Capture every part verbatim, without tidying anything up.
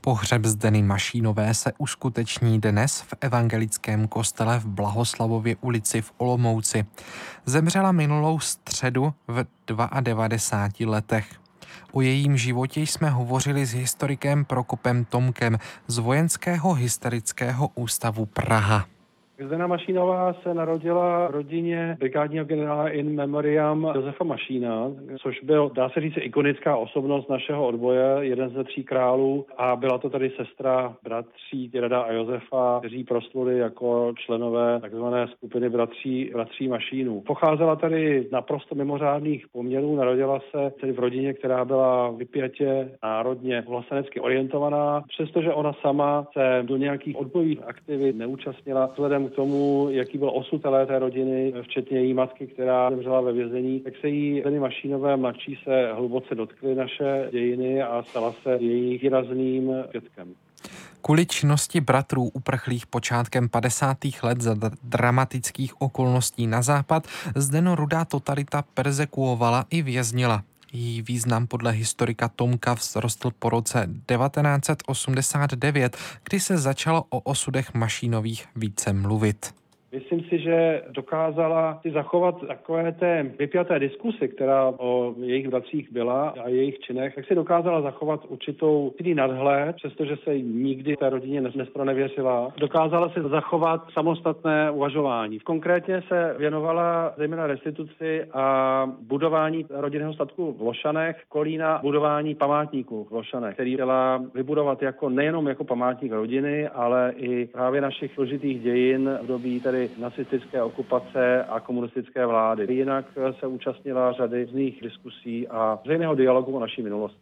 Pohřeb Zdeny Mašínové se uskuteční dnes v evangelickém kostele v Blahoslavově ulici v Olomouci. Zemřela minulou středu v devadesátých dvou letech. O jejím životě jsme hovořili s historikem Prokopem Tomkem z Vojenského historického ústavu Praha. Zdena Mašínová se narodila v rodině brigádního generála in memoriam Josefa Mašína, což byl, dá se říct, ikonická osobnost našeho odboje, jeden ze tří králů, a byla to tady sestra bratří Děda a Josefa, kteří prosluli jako členové takzvané skupiny bratří, bratří Mašínů. Pocházela tady naprosto mimořádných poměrů, narodila se tedy v rodině, která byla vypjatě národně vlastenecky orientovaná, přestože ona sama se do nějakých odbojových aktivit neúčastnila. Vzhledem k tomu, jaký byl osud celé té rodiny, včetně její matky, která zemřela ve vězení, tak se jí Zdeny Mašínové mladší se hluboce dotkly naše dějiny a stala se jejich výrazným svědkem. Kvůli činnosti bratrů uprchlých počátkem padesátých let za dramatických okolností na západ Zdenu rudá totalita perzekuovala i věznila. Její význam podle historika Tomka vzrostl po roce devatenáct set osmdesát devět, kdy se začalo o osudech Mašínových více mluvit. Myslím si, že dokázala si zachovat takové té vypjaté diskusy, která o jejich bratřích byla a jejich činech, tak si dokázala zachovat určitou nadhled, přestože se nikdy té rodině nespronevěřila. Dokázala si zachovat samostatné uvažování. Konkrétně se věnovala zejména restituci a budování rodinného statku v Lošanech, Kolína budování památníku v Lošanech, který chtěla vybudovat jako nejenom jako památník rodiny, ale i právě našich složitých dějin v době tedy nacistické okupace a komunistické vlády. Jinak se účastnila řady různých diskusí a veřejného dialogu o naší minulosti.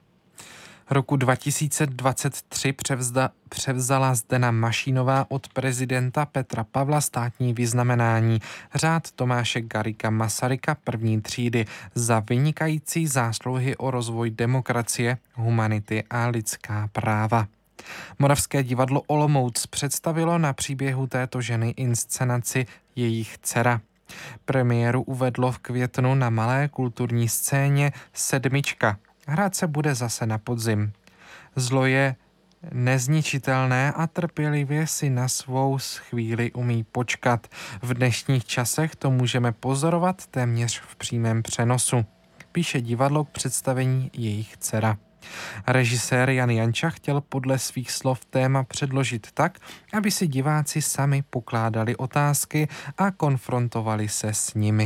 Roku dva tisíce dvacet tři převzda, převzala Zdena Mašínová od prezidenta Petra Pavla státní vyznamenání Řád Tomáše Garrigua Masaryka první třídy za vynikající zásluhy o rozvoj demokracie, humanity a lidská práva. Moravské divadlo Olomouc představilo na příběhu této ženy inscenaci Jejich dcera. Premiéru uvedlo v květnu na malé kulturní scéně Sedmička. Hrát se bude zase na podzim. Zlo je nezničitelné a trpělivě si na svou chvíli umí počkat. V dnešních časech to můžeme pozorovat téměř v přímém přenosu, píše divadlo k představení Jejich dcera. Režisér Jan Janča chtěl podle svých slov téma předložit tak, aby si diváci sami pokládali otázky a konfrontovali se s nimi.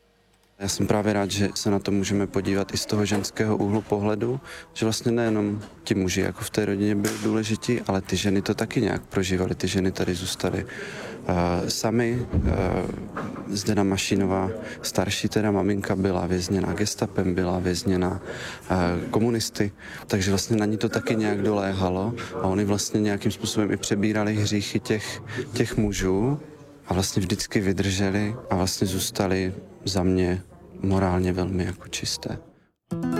Já jsem právě rád, že se na to můžeme podívat i z toho ženského úhlu pohledu, že vlastně nejenom ti muži jako v té rodině byli důležití, ale ty ženy to taky nějak prožívaly, ty ženy tady zůstaly uh, sami. Uh, Zdena Mašínová, starší teda maminka, byla vězněna gestapem, byla vězněna uh, komunisty, takže vlastně na ní to taky nějak doléhalo a oni vlastně nějakým způsobem i přebírali hříchy těch, těch mužů a vlastně vždycky vydrželi a vlastně zůstali za mě morálně velmi jako čisté.